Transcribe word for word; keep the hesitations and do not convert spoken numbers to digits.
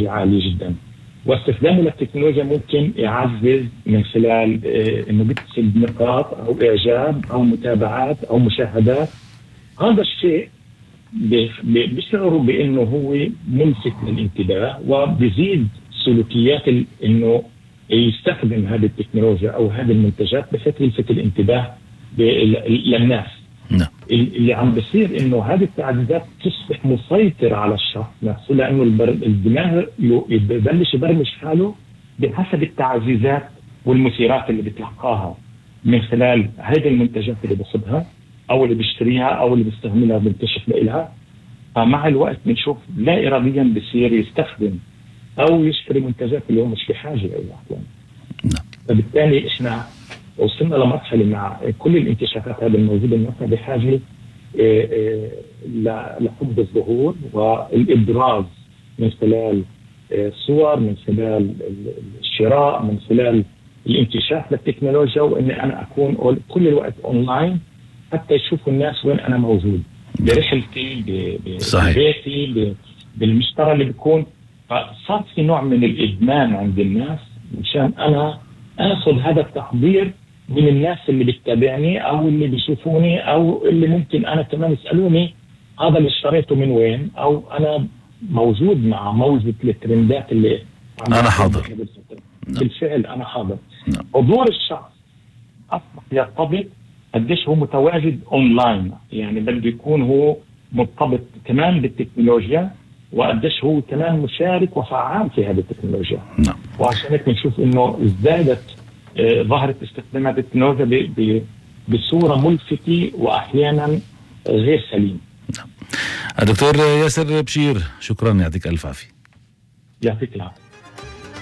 بحاجة عالية جدا، واستخدامه للتكنولوجيا ممكن يعزز من خلال انه بيكسب نقاط او اعجاب او متابعات او مشاهدات. هذا الشيء بيشعروا بانه هو ملفت للانتباه، وبيزيد سلوكيات انه يستخدم هذه التكنولوجيا او هذه المنتجات بحيث يلفت الانتباه للناس. نعم. اللي عم بصير انه هذه التعزيزات تصبح مسيطرة على الشخص نفسه، لانه الدماغ يبلش يبرمج حاله بحسب التعزيزات والمثيرات اللي بتلقاها من خلال هذه المنتجات اللي بياخذها او اللي بيشتريها او اللي بيستعملها بينكشف لها. فمع الوقت بنشوف لا اراديا بصير يستخدم او يشتري منتجات اللي هو مش بحاجه لها. نعم. فبالتالي احنا وصلنا لمرحله مع كل الانكشافات هذه الموجوده انه احنا بحاجه لحب الظهور والابراز من خلال صور، من خلال الشراء، من خلال الانكشاف للتكنولوجيا، وان انا اكون كل الوقت اونلاين حتى يشوفوا الناس وين انا موجود برحلتي ببيتي بالمشترى اللي بيكون. فصار في نوع من الادمان عند الناس مشان انا اخذ هذا التحضير من الناس اللي بتتابعني او اللي بيشوفوني او اللي ممكن انا كمان يسالوني هذا اللي اشتريته من وين، او انا موجود مع موجة الترندات اللي انا حاضر. بالفعل انا حاضر. حضور الشخص اصبح يرتبط قديش هو متواجد اونلاين، يعني بده يكون هو مرتبط كمان بالتكنولوجيا وقديش هو كمان مشارك وفعال في هذه التكنولوجيا. نعم. وعشان هيك بنشوف انه ازدادت آه ظهرت استخدام هذه التكنولوجيا بصوره ملفتة واحيانا غير سليمه. نعم. الدكتور ياسر بشير، شكرا، يعطيك الف عافيه. يعطيك العافيه.